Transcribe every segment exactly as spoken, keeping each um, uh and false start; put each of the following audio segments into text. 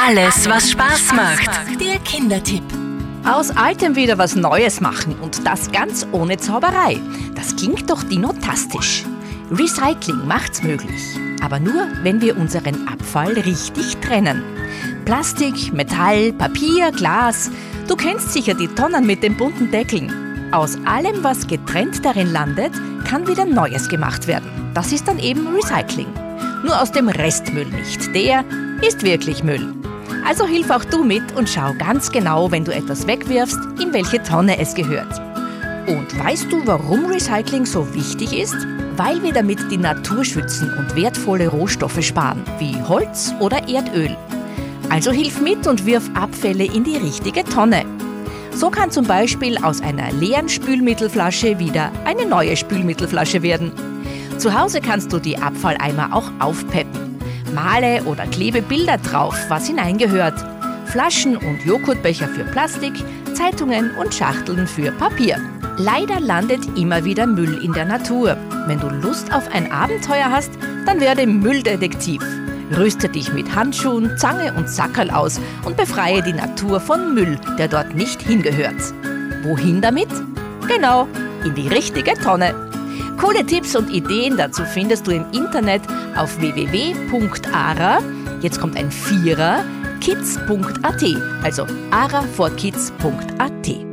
Alles, was Spaß macht. Der Kindertipp. Aus Altem wieder was Neues machen und das ganz ohne Zauberei. Das klingt doch dinotastisch. Recycling macht's möglich. Aber nur, wenn wir unseren Abfall richtig trennen. Plastik, Metall, Papier, Glas. Du kennst sicher die Tonnen mit den bunten Deckeln. Aus allem, was getrennt darin landet, kann wieder Neues gemacht werden. Das ist dann eben Recycling. Nur aus dem Restmüll nicht. Der ist wirklich Müll. Also hilf auch du mit und schau ganz genau, wenn du etwas wegwirfst, in welche Tonne es gehört. Und weißt du, warum Recycling so wichtig ist? Weil wir damit die Natur schützen und wertvolle Rohstoffe sparen, wie Holz oder Erdöl. Also hilf mit und wirf Abfälle in die richtige Tonne. So kann zum Beispiel aus einer leeren Spülmittelflasche wieder eine neue Spülmittelflasche werden. Zu Hause kannst du die Abfalleimer auch aufpeppen. Male oder klebe Bilder drauf, was hineingehört. Flaschen und Joghurtbecher für Plastik, Zeitungen und Schachteln für Papier. Leider landet immer wieder Müll in der Natur. Wenn du Lust auf ein Abenteuer hast, dann werde Mülldetektiv. Rüste dich mit Handschuhen, Zange und Sackerl aus und befreie die Natur von Müll, der dort nicht hingehört. Wohin damit? Genau, in die richtige Tonne. Coole Tipps und Ideen dazu findest du im Internet auf w w w punkt a r a, jetzt kommt ein Vierer, kids punkt a t, also ara for kids punkt a t.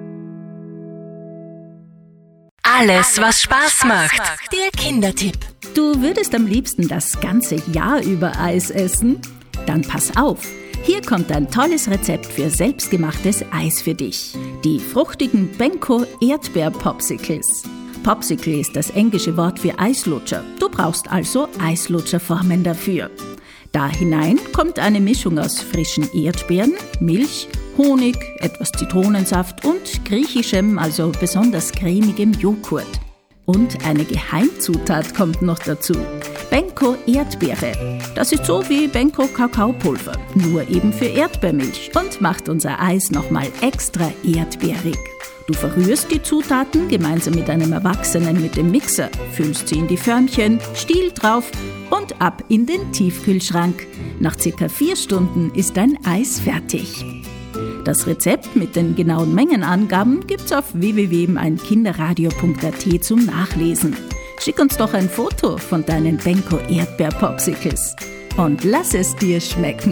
Alles, was Spaß macht. Der Kindertipp. Du würdest am liebsten das ganze Jahr über Eis essen? Dann pass auf. Hier kommt ein tolles Rezept für selbstgemachtes Eis für dich. Die fruchtigen Benko Erdbeer-Popsicles. Popsicle ist das englische Wort für Eislutscher. Du brauchst also Eislutscherformen dafür. Da hinein kommt eine Mischung aus frischen Erdbeeren, Milch, Honig, etwas Zitronensaft und griechischem, also besonders cremigem Joghurt. Und eine Geheimzutat kommt noch dazu. Benko Erdbeere. Das ist so wie Benko Kakaopulver, nur eben für Erdbeermilch und macht unser Eis nochmal extra erdbeerig. Du verrührst die Zutaten gemeinsam mit einem Erwachsenen mit dem Mixer, füllst sie in die Förmchen, Stiel drauf und ab in den Tiefkühlschrank. Nach circa vier Stunden ist dein Eis fertig. Das Rezept mit den genauen Mengenangaben gibt's auf w w w punkt mein kinderradio punkt a t zum Nachlesen. Schick uns doch ein Foto von deinen Benko Erdbeer-Popsicles und lass es dir schmecken.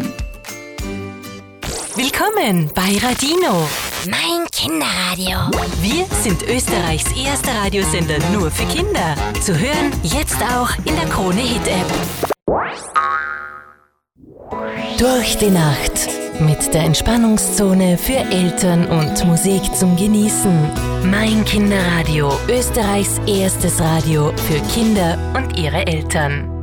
Willkommen bei Radino. Mein Kinderradio. Wir sind Österreichs erster Radiosender nur für Kinder. Zu hören jetzt auch in der Krone-Hit-App. Durch die Nacht. Mit der Entspannungszone für Eltern und Musik zum Genießen. Mein Kinderradio. Österreichs erstes Radio für Kinder und ihre Eltern.